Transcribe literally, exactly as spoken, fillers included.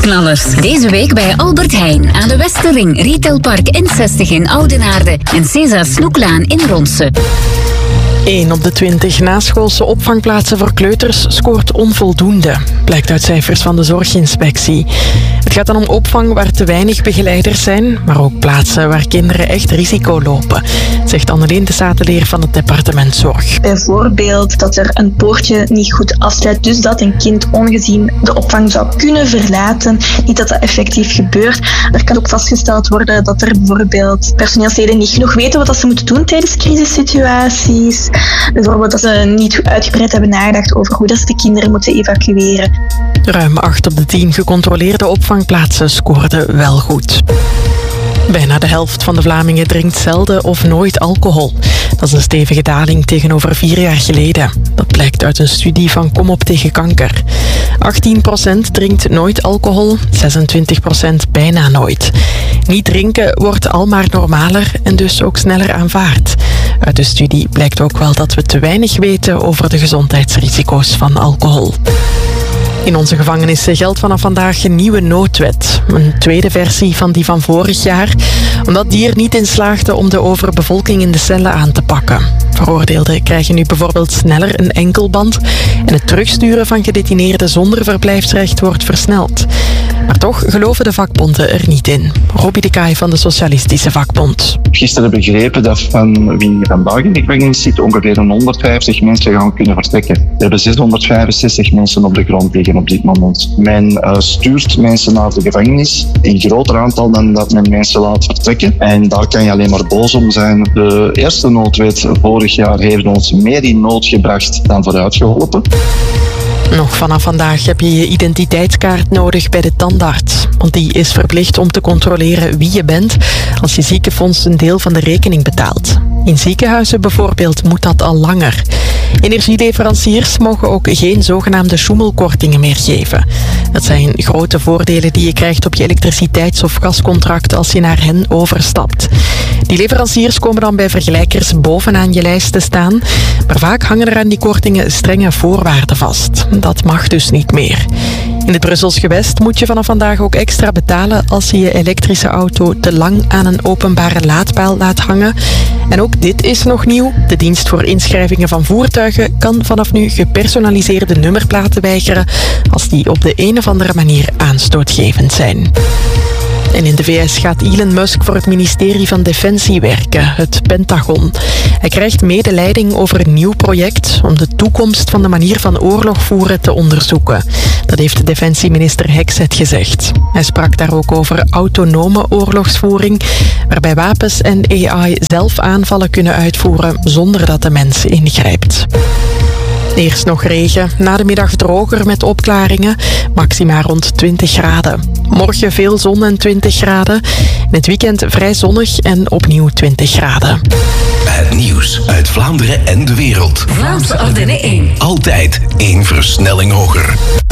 Prijsknallers. Deze week bij Albert Heijn aan de Westerring, Retailpark N zestig in Oudenaarde en César Snoeklaan in Ronsen. één op de twintig naschoolse opvangplaatsen voor kleuters scoort onvoldoende, blijkt uit cijfers van de Zorginspectie. Het gaat dan om opvang waar te weinig begeleiders zijn, maar ook plaatsen waar kinderen echt risico lopen, zegt Anneleen de Sateleer van het departement Zorg. Bijvoorbeeld dat er een poortje niet goed afsluit, dus dat een kind ongezien de opvang zou kunnen verlaten. Niet dat dat effectief gebeurt. Er kan ook vastgesteld worden dat er bijvoorbeeld personeelsleden niet genoeg weten wat ze moeten doen tijdens crisissituaties. Bijvoorbeeld dat ze niet uitgebreid hebben nagedacht over hoe dat ze de kinderen moeten evacueren. Ruim acht op de tien gecontroleerde opvangplaatsen scoorden wel goed. Bijna de helft van de Vlamingen drinkt zelden of nooit alcohol. Dat is een stevige daling tegenover vier jaar geleden. Dat blijkt uit een studie van Kom op tegen kanker. achttien procent drinkt nooit alcohol, zesentwintig procent bijna nooit. Niet drinken wordt almaar normaler en dus ook sneller aanvaard. Uit de studie blijkt ook wel dat we te weinig weten over de gezondheidsrisico's van alcohol. In onze gevangenissen geldt vanaf vandaag een nieuwe noodwet. Een tweede versie van die van vorig jaar, omdat die er niet in slaagde om de overbevolking in de cellen aan te pakken. Veroordeelden krijgen nu bijvoorbeeld sneller een enkelband en het terugsturen van gedetineerden zonder verblijfsrecht wordt versneld. Maar toch geloven de vakbonden er niet in. Robbie de Kaai van de Socialistische Vakbond. Gisteren begrepen dat van wie vandaag in de gevangenis zit ongeveer een honderdvijftig mensen gaan kunnen vertrekken. We hebben zeshonderdvijfenzestig mensen op de grond liggen op dit moment. Men uh, stuurt mensen naar de gevangenis in groter aantal dan dat men mensen laat vertrekken. En daar kan je alleen maar boos om zijn. De eerste noodwet vorig jaar heeft ons meer in nood gebracht dan vooruit geholpen. Nog vanaf vandaag heb je je identiteitskaart nodig bij de tandarts. Want die is verplicht om te controleren wie je bent als je ziekenfonds een deel van de rekening betaalt. In ziekenhuizen bijvoorbeeld moet dat al langer. Energieleveranciers mogen ook geen zogenaamde sjoemelkortingen meer geven. Dat zijn grote voordelen die je krijgt op je elektriciteits- of gascontract als je naar hen overstapt. Die leveranciers komen dan bij vergelijkers bovenaan je lijst te staan. Maar vaak hangen er aan die kortingen strenge voorwaarden vast. Dat mag dus niet meer. In het Brussels gewest moet je vanaf vandaag ook extra betalen als je je elektrische auto te lang aan een openbare laadpaal laat hangen. En ook dit is nog nieuw. De dienst voor inschrijvingen van voertuigen kan vanaf nu gepersonaliseerde nummerplaten weigeren als die op de een of andere manier aanstootgevend zijn. En in de V S gaat Elon Musk voor het ministerie van Defensie werken, het Pentagon. Hij krijgt medeleiding over een nieuw project om de toekomst van de manier van oorlog voeren te onderzoeken. Dat heeft defensieminister Hexet gezegd. Hij sprak daar ook over autonome oorlogsvoering, waarbij wapens en A I zelf aanvallen kunnen uitvoeren zonder dat de mens ingrijpt. Eerst nog regen, na de middag droger met opklaringen, maxima rond twintig graden. Morgen veel zon en twintig graden. In het weekend vrij zonnig en opnieuw twintig graden. Het nieuws uit Vlaanderen en de wereld. Vlaams Ardenne één. Altijd één versnelling hoger.